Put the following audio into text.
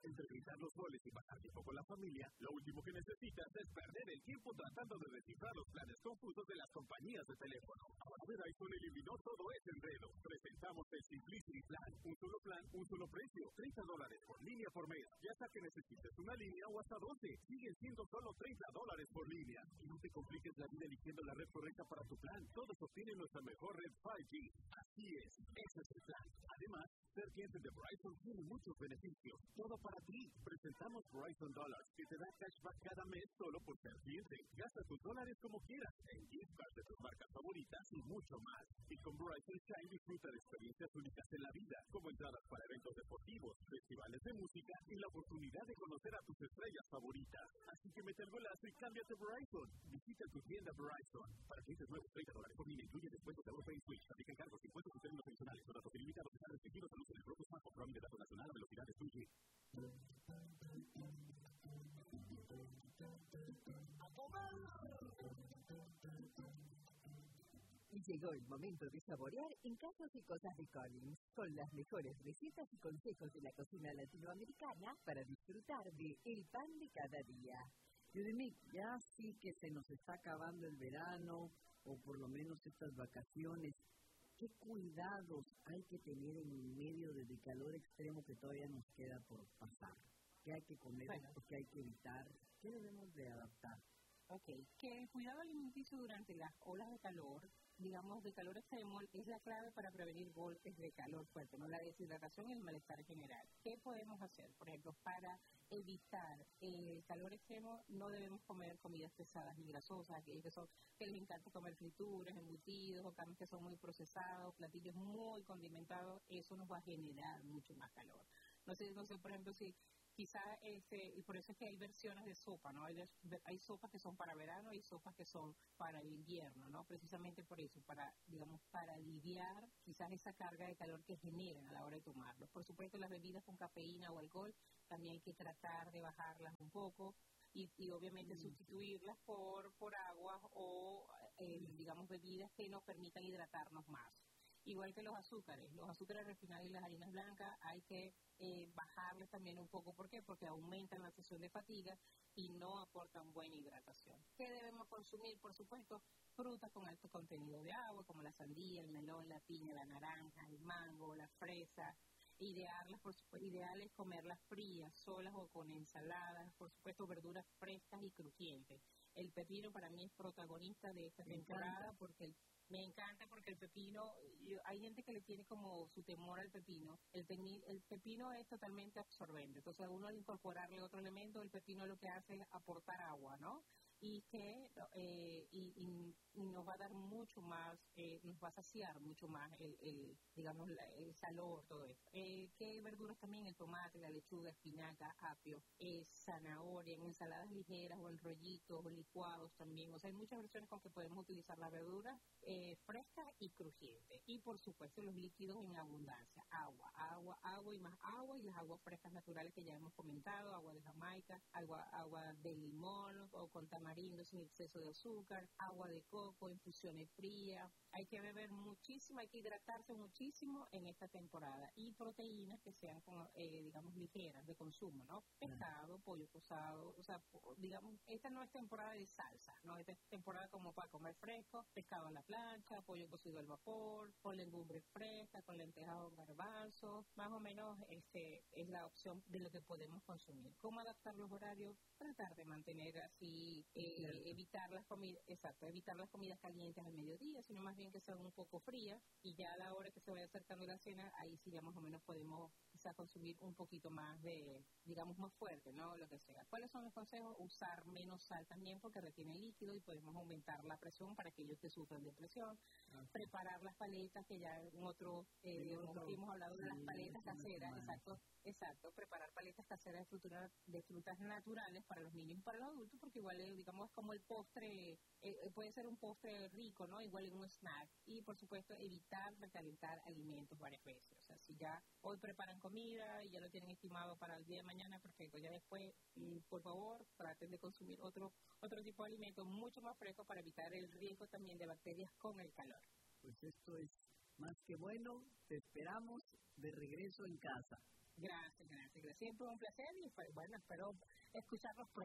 Entre gritar los goles y pasar tiempo con la familia, lo último que necesitas es perder el tiempo tratando de descifrar los planes confusos de las compañías de teléfono. Ahora Verizon eliminó todo ese enredo. Presentamos el Simplicity Plan. Un solo plan, un solo precio. $30 por línea por mes. Ya sea que necesites una línea o hasta 12. Siguen siendo solo $30 por línea. Y no te compliques la vida eligiendo la red correcta para tu plan. Todos obtienen nuestra mejor red 5G. Así es, ese es el plan. Además, ser cliente de Verizon tiene muchos beneficios. Todo para ti. Presentamos Verizon Dollars, que te da cashback cada mes solo por ser cliente. Gasta tus dólares como quieras, en gift cards de tus marcas favoritas y mucho más. Y con Verizon Shine disfruta de experiencias únicas en la vida, como entradas para eventos deportivos, festivales de música y la oportunidad de conocer a tus estrellas favoritas. Así que mete el golazo y cámbiate a Verizon. Visita tu tienda Verizon. Para clientes nuevos, $30 por línea, incluye descuentos de Europa y Switch. Aplica cargos, impuestos y términos adicionales. Los datos ilimitados están restringidos al uso del propio smartphone. Roaming de datos nacional a velocidades 2G. Y llegó el momento de saborear en Casos y Cosas de Collins, con las mejores recetas y consejos de la cocina latinoamericana para disfrutar de el pan de cada día. Yudimik, ya sí que se nos está acabando el verano, o por lo menos estas vacaciones. ¿Qué cuidados hay que tener en medio del calor extremo que todavía nos queda por pasar? ¿Qué hay que comer? ¿Qué hay que evitar? ¿Qué debemos de adaptar? Ok, que el cuidado alimenticio durante las olas de calor, digamos de calor extremo, es la clave para prevenir golpes de calor fuerte, ¿no? La deshidratación y el malestar general. ¿Qué podemos hacer? Por ejemplo, para evitar el calor extremo, no debemos comer comidas pesadas ni grasosas, que les encanta comer frituras, embutidos, o carnes que son muy procesados, platillos muy condimentados. Eso nos va a generar mucho más calor. No sé, por ejemplo, si quizá, y por eso es que hay versiones de sopa, ¿no? Hay sopas que son para verano y sopas que son para el invierno, ¿no? Precisamente por eso, para aliviar quizás esa carga de calor que generan a la hora de tomarlo. Por supuesto, las bebidas con cafeína o alcohol también hay que tratar de bajarlas un poco y obviamente sustituirlas por agua o, digamos, bebidas que nos permitan hidratarnos más. Igual que los azúcares refinados y las harinas blancas, hay que bajarles también un poco. ¿Por qué? Porque aumentan la sensación de fatiga y no aportan buena hidratación. ¿Qué debemos consumir? Por supuesto, frutas con alto contenido de agua, como la sandía, el melón, la piña, la naranja, el mango, la fresa. Ideales comerlas frías, solas o con ensaladas, por supuesto verduras frescas y crujientes. El pepino para mí es protagonista de esta temporada porque me encanta porque el pepino, hay gente que le tiene como su temor al pepino. El pepino es totalmente absorbente, entonces uno al incorporarle otro elemento, el pepino lo que hace es aportar agua, ¿no? Y que nos va a dar mucho más, nos va a saciar mucho más el calor, todo esto. ¿Qué verduras también? El tomate, la lechuga, espinaca, apio, zanahoria, en ensaladas ligeras o en rollitos o licuados también. O sea, hay muchas versiones con que podemos utilizar las verduras frescas y crujientes. Y por supuesto los líquidos en abundancia, agua y más agua, y las aguas frescas naturales que ya hemos comentado, agua de Jamaica, agua de limón o con tamarindo sin exceso de azúcar, agua de coco, infusiones frías. Hay que beber muchísimo, hay que hidratarse muchísimo en esta temporada, y proteínas que sean, digamos, ligeras de consumo, ¿no? Pescado, pollo cocido, o sea, digamos, esta no es temporada de salsa, ¿no? Esta es temporada como para comer fresco, pescado a la plancha, pollo cocido al vapor, con legumbres frescas, con lentejas o garbanzos, más o menos es la opción de lo que podemos consumir. ¿Cómo adaptar los horarios? Tratar de mantener así, evitar las comidas calientes al mediodía, sino más bien que sean un poco frías, y ya a la hora que se vaya acercando la cena, ahí sí ya más o menos podemos quizás consumir un poquito más de, digamos, más fuerte, ¿no? Lo que sea. ¿Cuáles son los consejos? Usar menos sal también porque retiene líquido y podemos aumentar la presión para aquellos que sufren de presión. Preparar las paletas, que ya hemos hablado de las paletas caseras, exacto, preparar paletas caseras de frutas naturales para los niños y para los adultos, porque igual, digamos, es como el postre, puede ser un postre rico, ¿no? Igual en un snack. Y por supuesto evitar recalentar alimentos varias veces. O sea, si ya hoy preparan comida y ya lo tienen estimado para el día de mañana, perfecto. Ya después, por favor, traten de consumir otro tipo de alimentos mucho más frescos para evitar el riesgo también de bacterias con el calor. Pues esto es más que bueno. Te esperamos de regreso en casa. Gracias. siempre un placer y pues, bueno, espero escucharlos pronto.